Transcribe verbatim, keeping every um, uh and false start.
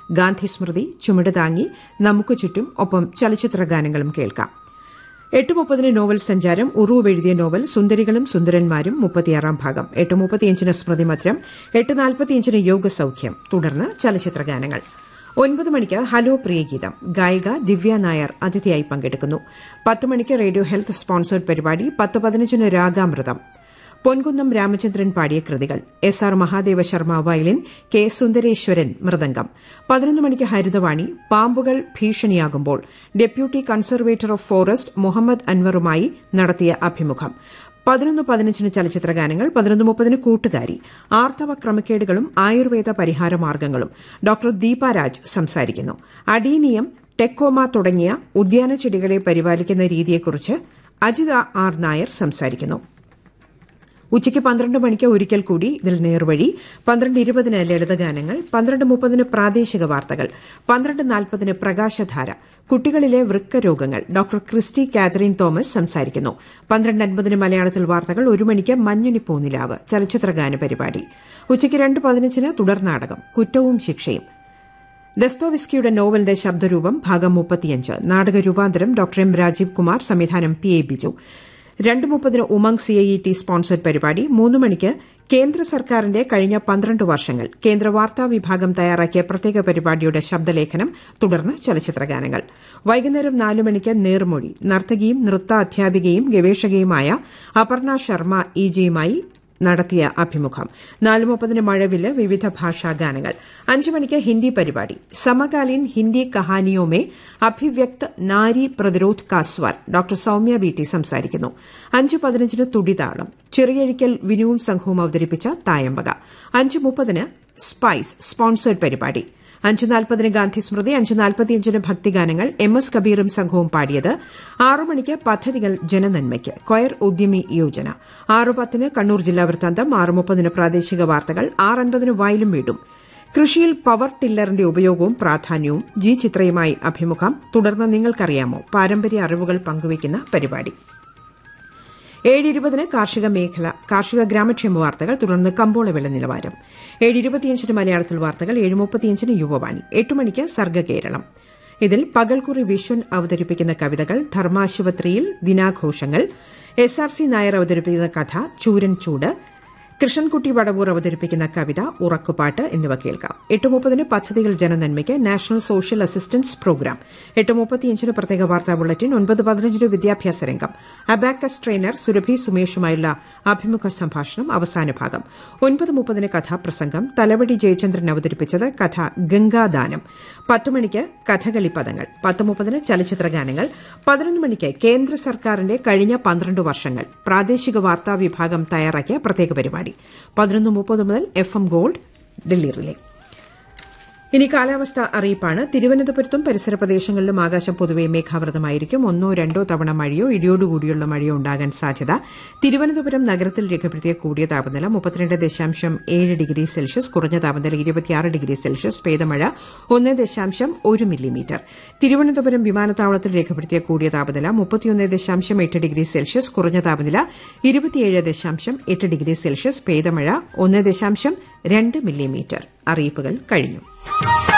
ഗാന്ധി സ്മൃതി, ചുമട് താങ്ങി, നമുക്ക് ചുറ്റും, ഒപ്പം ചലച്ചിത്ര ഗാനങ്ങളും കേൾക്കാം. എട്ട് മുപ്പതിന് നോവൽ സഞ്ചാരം. ഉറൂവ് എഴുതിയ നോവൽ സുന്ദരികളും സുന്ദരന്മാരും മുപ്പത്തിയാറാം ഭാഗം. എട്ട് മുപ്പത്തിയഞ്ചിന് സ്മൃതി മധുരം. എട്ട് നാൽപ്പത്തിയഞ്ചിന് യോഗസൌഖ്യം. തുടർന്ന് ചലച്ചിത്ര ഗാനങ്ങൾ. ഒൻപത് മണിക്ക് ഹലോ പ്രിയഗീതം. ഗായിക ദിവ്യ നായർ അതിഥിയായി പങ്കെടുക്കുന്നു. പത്ത് മണിക്ക് റേഡിയോ ഹെൽത്ത് സ്പോൺസേഡ് പരിപാടി. പത്ത് പതിനഞ്ചിന് രാഗാമൃതം. പൊൻകുന്നം രാമചന്ദ്രൻ പാടിയ കൃതികൾ. S R Mahadeva Sharma violin, K Sundareswaran mridangam. പതിനൊന്ന് മണിക്ക് ഹരിതവാണി. പാമ്പുകൾ ഭീഷണിയാകുമ്പോൾ deputy conservator of forest Muhammad അൻവറുമായി നടത്തിയ അഭിമുഖം. പതിനൊന്ന് പതിനഞ്ചിന് ചലച്ചിത്ര ഗാനങ്ങൾ. പതിനൊന്ന് മുപ്പതിന് കൂട്ടുകാരി. ആർത്തവ ക്രമക്കേടുകളും ആയുർവേദ പരിഹാര മാർഗ്ഗങ്ങളും. ഡോക്ടർ ദീപാരാജ് സംസാരിക്കുന്നു. അഡീനിയം, ടെക്കോമ തുടങ്ങിയ ഉദ്യാന ചെടികളെ പരിപാലിക്കുന്ന രീതിയെക്കുറിച്ച് അജിത ആർ നായർ സംസാരിക്കുന്നു. ഉച്ചയ്ക്ക് പന്ത്രണ്ട് മണിക്ക് ഒരിക്കൽ കൂടി ഇതിൽ നേർവഴി. പന്ത്രണ്ട് ഇരുപതിന് ലളിതഗാനങ്ങൾ. പന്ത്രണ്ട് മുപ്പതിന് പ്രാദേശിക വാർത്തകൾ. പന്ത്രണ്ട് നാൽപ്പതിന് പ്രകാശധാര. കുട്ടികളിലെ വൃക്ക രോഗങ്ങൾ. ഡോക്ടർ ക്രിസ്റ്റി കാതറിൻ തോമസ് സംസാരിക്കുന്നു. പന്ത്രണ്ട് അൻപതിന് മലയാളത്തിൽ വാർത്തകൾ. ഒരു മണിക്ക് മഞ്ഞുണി പൂനിലാവ് ചലച്ചിത്രഗാന പരിപാടി. ഉച്ചയ്ക്ക് രണ്ട് പതിനഞ്ചിന് തുടർനാടകം കുറ്റവും ശിക്ഷയും. ദസ്തോവിസ്കിയുടെ നോവലിന്റെ ശബ്ദരൂപം ഭാഗം മുപ്പത്തിയഞ്ച്. നാടക രൂപാന്തരം ഡോക്ടർ എം രാജീവ് കുമാർ. സംവിധാനം പി എ ബിജു. രണ്ട് മുപ്പതിന് Umang C I E T sponsored പരിപാടി. മൂന്ന് മണിക്ക് കേന്ദ്ര സർക്കാരിന്റെ കഴിഞ്ഞ പന്ത്രണ്ട് വർഷങ്ങൾ കേന്ദ്ര വാർത്താ വിഭാഗം തയ്യാറാക്കിയ പ്രത്യേക പരിപാടിയുടെ ശബ്ദലേഖനം. തുടർന്ന് ചലച്ചിത്രഗാനങ്ങൾ. വൈകുന്നേരം നാല് മണിക്ക് നേർമൊഴി. നർത്തകിയും നൃത്ത അധ്യാപികയും ഗവേഷകയുമായ അപർണ ശർമ്മ ഇ ജിയുമായി നടത്തിയ അഭിമുഖം. നാല് മുപ്പതിന് മഴവില്. വിവിധ ഭാഷാ ഗാനങ്ങൾ. അഞ്ച് മണിക്ക് ഹിന്ദി പരിപാടി. സമകാലീൻ ഹിന്ദി കഹാനിയോ മേ അഭിവ്യക്ത് നാരി പ്രതിരോധ് കാ സ്വർ. ഡോക്ടർ സൌമ്യ ബി ടി സംസാരിക്കുന്നു. അഞ്ച് പതിനഞ്ചിന് തുടിതാളം. ചിറയഴിക്കൽ വിനുവും സംഘവും അവതരിപ്പിച്ച തായമ്പക. അഞ്ച് മുപ്പതിന് സ്പൈസ് സ്പോൺസേഡ് പരിപാടി. അഞ്ച് നാൽപ്പതിന് ഗാന്ധി സ്മൃതി. അഞ്ച് നാൽപ്പത്തിയഞ്ചിന് ഭക്തിഗാനങ്ങൾ. എം എസ് കബീറും സംഘവും പാടിയത്. ആറു മണിക്ക് പദ്ധതികൾ ജനനന്മയ്ക്ക്. കൊയർ ഉദ്യമി യോജന. ആറ് പത്തിന് കണ്ണൂർ ജില്ലാ വൃത്താന്തം. ആറ് മുപ്പതിന് പ്രാദേശിക വാർത്തകൾ. ആറ് അൻപതിന് വയലും വീടും. കൃഷിയിൽ പവർ ടില്ലറിന്റെ ഉപയോഗവും പ്രാധാന്യവും. ജി ചിത്രയുമായി അഭിമുഖം. തുടർന്ന് നിങ്ങൾക്കറിയാമോ പാരമ്പര്യ അറിവുകൾ പങ്കുവയ്ക്കുന്ന പരിപാടി. ഏഴ് ഇരുപതിന് കാർഷിക മേഖല കാർഷിക ഗ്രാമക്ഷേമ വാർത്തകൾ. തുടർന്ന് കമ്പോള വില നിലവാരം. ഏഴ് ഇരുപത്തിയഞ്ചിന് മലയാളത്തിൽ വാർത്തകൾ. ഏഴ് മുപ്പത്തിയഞ്ചിന് യുവവാണി. എട്ട് മണിക്ക് സർഗ്ഗകേരളം. ഇതിൽ പകൽക്കുറി വിശ്വൻ അവതരിപ്പിക്കുന്ന കവിതകൾ. ധർമാശുപത്രിയിൽ ദിനാഘോഷങ്ങൾ. എസ് ആർ സി നായർ അവതരിപ്പിക്കുന്ന കഥ ചൂരൻ ചൂട്. കൃഷ്ണൻകുട്ടി വടവൂർ അവതരിപ്പിക്കുന്ന കവിത ഉറക്കുപാട്ട് എന്നിവ കേൾക്കാം. എട്ട് മുപ്പതിന് പദ്ധതികൾ ജനനന്മയ്ക്ക് നാഷണൽ സോഷ്യൽ അസിസ്റ്റൻസ് പ്രോഗ്രാം. എട്ട് മുപ്പത്തിയഞ്ചിന് പ്രത്യേക വാർത്താ ബുള്ളറ്റിൻ. ഒൻപത് പതിനഞ്ചിന് വിദ്യാഭ്യാസ രംഗം. അബാക്കസ് ട്രെയിനർ സുരഭി സുമേഷുമായുള്ള അഭിമുഖ സംഭാഷണം അവസാന ഭാഗം. ഒൻപത് മുപ്പതിന് കഥാപ്രസംഗം. തലവടി ജയചന്ദ്രൻ അവതരിപ്പിച്ചത് കഥ ഗംഗാദാനം. പത്ത് മണിക്ക് കഥകളി പദങ്ങൾ. പത്ത് മുപ്പതിന് ചലച്ചിത്ര ഗാനങ്ങൾ. പതിനൊന്ന് മണിക്ക് കേന്ദ്ര സർക്കാരിന്റെ കഴിഞ്ഞ പന്ത്രണ്ട് വർഷങ്ങൾ പ്രാദേശിക വാർത്താ വിഭാഗം തയ്യാറാക്കിയ പ്രത്യേക പരിപാടി. പതിനൊന്ന് മുപ്പത് മുതൽ F M gold Delhi relay. ഇനി കാലാവസ്ഥ അറിയിപ്പാണ്. തിരുവനന്തപുരത്തും പരിസര പ്രദേശങ്ങളിലും ആകാശം പൊതുവെ മേഘാവൃതമായിരിക്കും. ഒന്നോ രണ്ടോ തവണ മഴയോ ഇടിയോടുകൂടിയുള്ള മഴയോ ഉണ്ടാകാൻ സാധ്യത. തിരുവനന്തപുരം നഗരത്തിൽ രേഖപ്പെടുത്തിയ കൂടിയ താപനില മുപ്പത്തിരണ്ട് ദശാംശം ഏഴ് ഡിഗ്രി സെൽഷ്യസ്. കുറഞ്ഞ താപനില ഇരുപത്തിയാറ് ഡിഗ്രി സെൽഷ്യസ്. പെയ്ത മഴ ഒന്ന് ദശാംശം ഒരു മില്ലിമീറ്റർ. തിരുവനന്തപുരം വിമാനത്താവളത്തിൽ രേഖപ്പെടുത്തിയ കൂടിയ താപനില മുപ്പത്തിയൊന്ന് ദശാംശം എട്ട് ഡിഗ്രി സെൽഷ്യസ്. കുറഞ്ഞ താപനില ഇരുപത്തിയേഴ് ദശാംശം എട്ട് ഡിഗ്രി സെൽഷ്യസ്. പെയ്ത മഴ ഒന്ന് ദശാംശം രണ്ട് മില്ലിമീറ്റർ. അറിയിപ്പുകൾ കഴിഞ്ഞു.